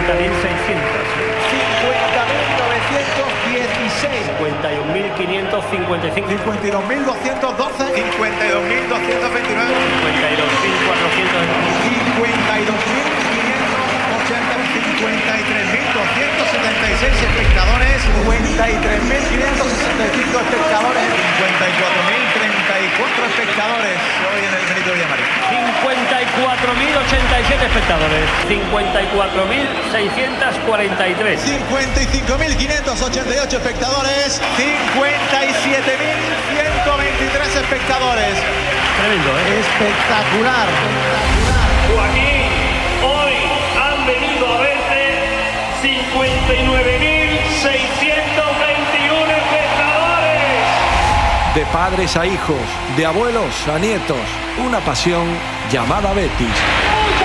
52.512. 52.429. 53.276 espectadores. 53.565 espectadores. 54.034 espectadores hoy en el Benito Villamarín. 54.087 espectadores. 54.643. 55.588 espectadores. 57.123 espectadores. Tremendo, ¿eh? Espectacular. Joaquín, hoy han venido a verte 59.621 espectadores. De padres a hijos, de abuelos a nietos, una pasión llamada Betis.